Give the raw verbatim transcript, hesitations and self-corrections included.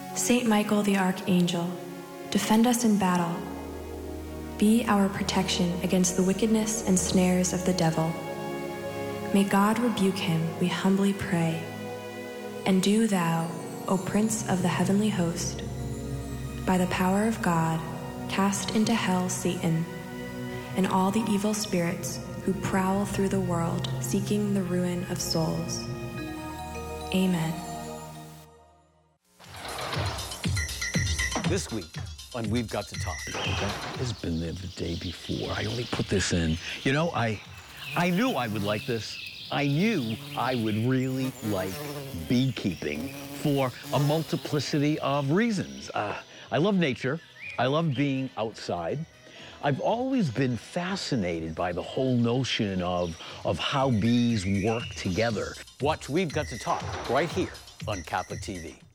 Saint Michael the Archangel, defend us in battle. Be our protection against the wickedness and snares of the devil. May God rebuke him, we humbly pray. And do thou, O Prince of the heavenly host, by the power of God, cast into hell Satan and all the evil spirits who prowl through the world seeking the ruin of souls. Amen. This week on We've Got to Talk. That has been there the day before. I only put this in. You know, I, I knew I would like this. I knew I would really like beekeeping for a multiplicity of reasons. Uh, I love nature. I love being outside. I've always been fascinated by the whole notion of, of how bees work together. Watch We've Got to Talk right here on Catholic T V.